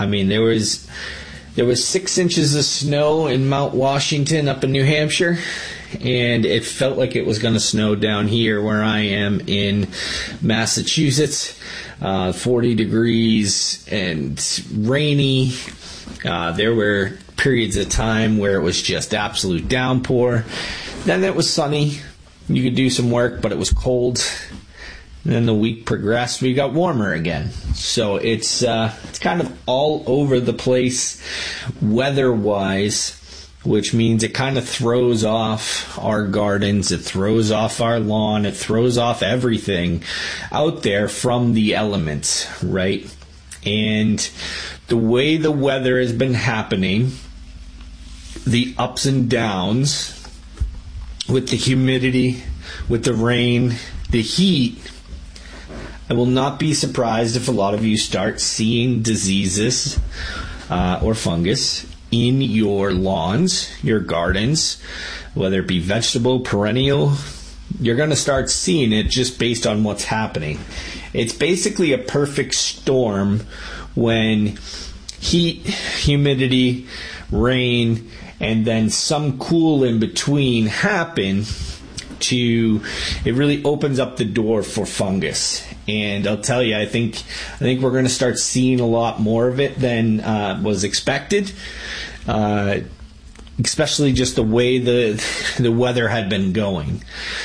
I mean, there was 6 inches of snow in Mount Washington up in New Hampshire, and it felt like it was going to snow down here where I am in Massachusetts. 40 degrees and rainy. There were periods of time where it was just absolute downpour. Then it was sunny. You could do some work, but it was cold. And then the week progressed, we got warmer again. So it's kind of all over the place weather-wise, which means it kind of throws off our gardens, it throws off our lawn, it throws off everything out there from the elements, right? And the way the weather has been happening, the ups and downs with the humidity, with the rain, the heat, I will not be surprised if a lot of you start seeing diseases or fungus in your lawns, your gardens, whether it be vegetable, perennial. You're going to start seeing it just based on what's happening. It's basically a perfect storm when heat, humidity, rain, and then some cool in between happen. It really opens up the door for fungus. And I'll tell you, I think we're going to start seeing a lot more of it than was expected, especially just the way the weather had been going.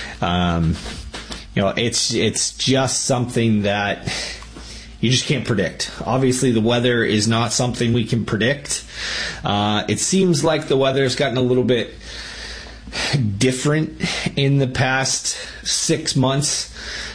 It's just something that you just can't predict. Obviously, the weather is not something we can predict. It seems like the weather's gotten a little bit different in the past 6 months.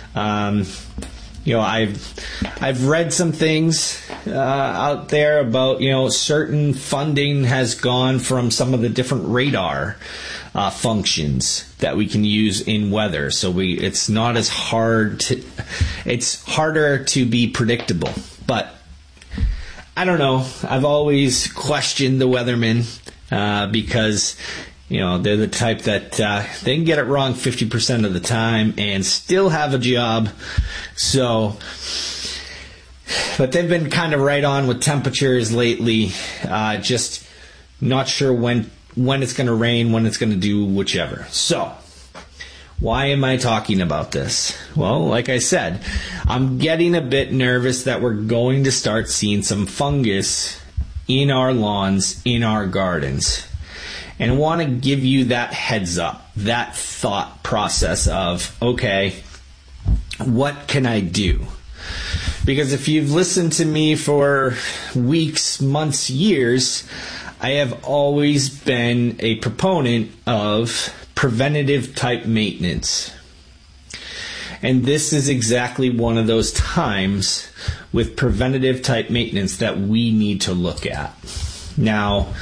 I've read some things out there about, certain funding has gone from some of the different radar functions that we can use in weather. So it's not as it's harder to be predictable. But I don't know. I've always questioned the weathermen because they're the type that they can get it wrong 50% of the time and still have a job. So, but they've been kind of right on with temperatures lately. Just not sure when it's going to rain, when it's going to do whichever. So, why am I talking about this? Well, like I said, I'm getting a bit nervous that we're going to start seeing some fungus in our lawns, in our gardens. And I want to give you that heads up, that thought process of, okay, what can I do? Because if you've listened to me for weeks, months, years, I have always been a proponent of preventative type maintenance. And this is exactly one of those times with preventative type maintenance that we need to look at. Now,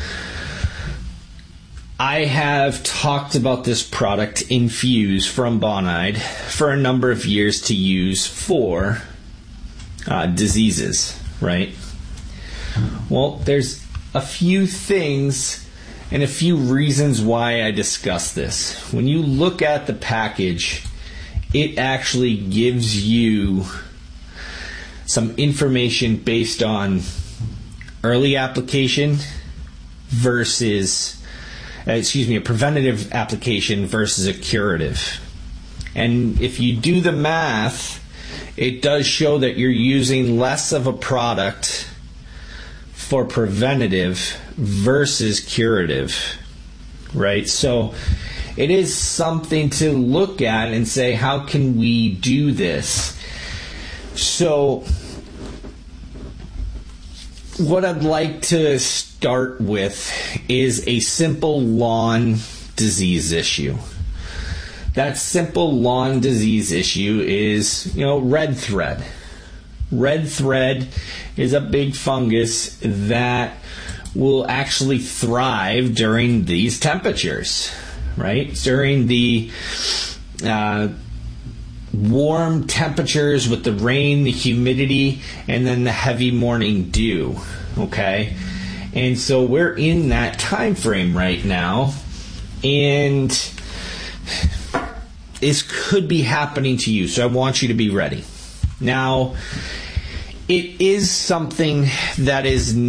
I have talked about this product, Infuse from Bonide, for a number of years to use for diseases, right? Well, there's a few things and a few reasons why I discuss this. When you look at the package, it actually gives you some information based on early application versus a preventative application versus a curative. And if you do the math, it does show that you're using less of a product for preventative versus curative, right? So it is something to look at and say, how can we do this? So what I'd like to start with is a simple lawn disease issue. That simple lawn disease issue is, red thread. Red thread is a big fungus that will actually thrive during these temperatures, right? During the warm temperatures with the rain, the humidity, and then the heavy morning dew, okay? And so we're in that time frame right now, and this could be happening to you, so I want you to be ready. Now, it is something that is